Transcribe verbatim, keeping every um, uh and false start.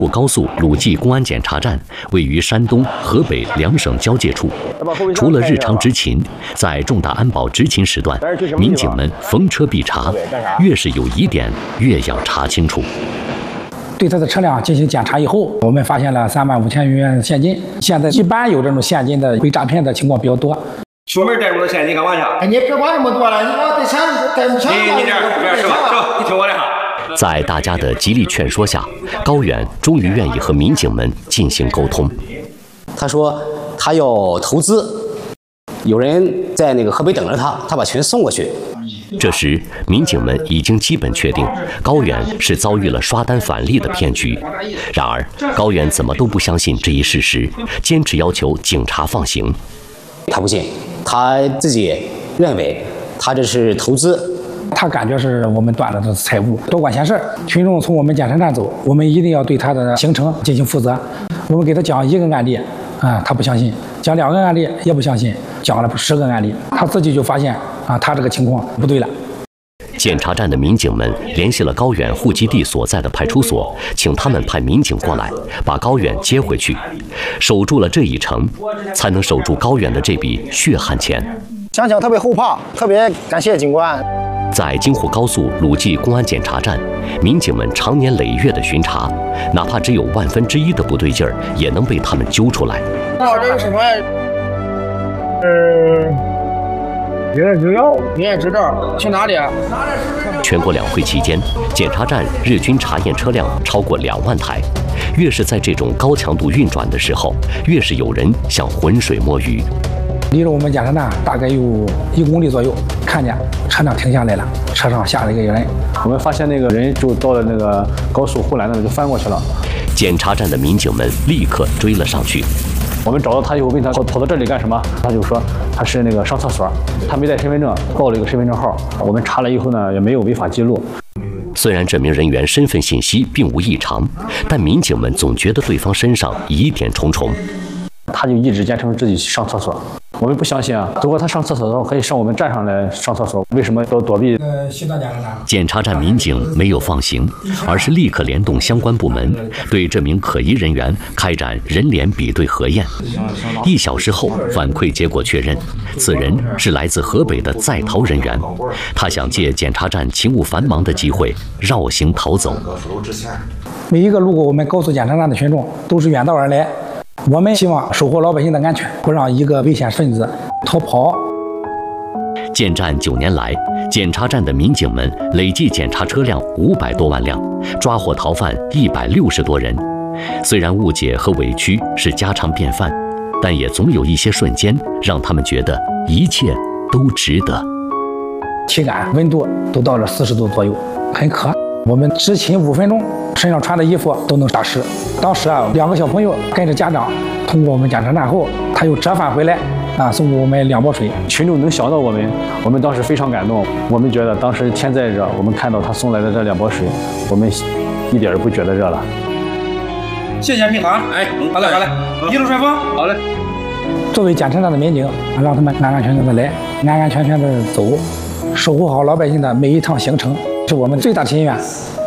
高速鲁冀公安检查站位于山东、河北两省交界处。除了日常执勤，在重大安保执勤时段，民警们逢车必查，越是有疑点，越要查清楚。 对他的车辆进行检查以后，我们发现了三万五千余元现金。现在一般有这种现金的被诈骗的情况比较多。 出门带入的现金干嘛去？ 哎，你别管那么多了，你往带钱带不钱。 你你这样，是吧？是吧？你听我的哈。 在大家的极力劝说下，高远终于愿意和民警们进行沟通。 他说他要投资，有人在那个河北等着他，他把钱送过去。 这时，民警们已经基本确定高远是遭遇了刷单返利的骗局。然而，高远怎么都不相信这一事实，坚持要求警察放行。 他不信，他自己认为他这是投资。 他感觉是我们断了的财物，多管闲事。群众从我们检查站走，我们一定要对他的行程进行负责。我们给他讲一个案例，啊，他不相信；讲两个案例也不相信；讲了十个案例，他自己就发现啊，他这个情况不对了。 检查站的民警们联系了高远户籍地所在的派出所，请他们派民警过来，把高远接回去。守住了这一程，才能守住高远的这笔血汗钱。 想想特别后怕，特别感谢警官。 在京沪高速鲁冀公安检查站，民警们长年累月的巡查，哪怕只有万分之一的不对劲儿，也能被他们揪出来。 那这是什么？呃，营业执照。营业执照去哪里啊？ 全国两会期间，检查站日均查验车辆超过两万台。越是在这种高强度运转的时候，越是有人想浑水摸鱼。 离着我们检查站大概有一公里左右，看见车辆停下来了，车上下了一个人。 我们发现那个人就到了那个高速护栏那里就翻过去了。 检查站的民警们立刻追了上去。 我们找到他以后，问他跑跑到这里干什么？他就说他是那个上厕所，他没带身份证，报了一个身份证号。我们查了以后呢，也没有违法记录。 虽然这名人员身份信息并无异常，但民警们总觉得对方身上疑点重重。 他就一直坚称自己上厕所。我们不相信啊！如果他上厕所的话，可以上我们站上来上厕所，为什么要躲避？ 呃，西段检查站。 检查站民警没有放行，而是立刻联动相关部门，对这名可疑人员开展人脸比对核验。一小时后，反馈结果确认，此人是来自河北的在逃人员，他想借检查站勤务繁忙的机会绕行逃走。 每一个路过我们高速检查站的群众都是远道而来。我们希望守护老百姓的安全，不让一个危险分子逃跑。 建站九年来，检查站的民警们累计检查车辆五百多万辆，抓获逃犯一百六十多人。虽然误解和委屈是家常便饭，但也总有一些瞬间让他们觉得一切都值得。 体感温度都到了四十度左右，很渴。我们执勤五分钟，身上穿的衣服都能打湿。当时啊，两个小朋友跟着家长通过我们检查站后，他又折返回来啊，送给我们两包水。 群众能想到我们，我们当时非常感动。我们觉得当时天再热，我们看到他送来的这两包水，我们一点儿不觉得热了。 谢谢民航，哎，好嘞好嘞，一路顺风，好嘞。 作为检查站的民警，让他们安安全全的来，安安全全的走，守护好老百姓的每一趟行程，是我们最大的心愿。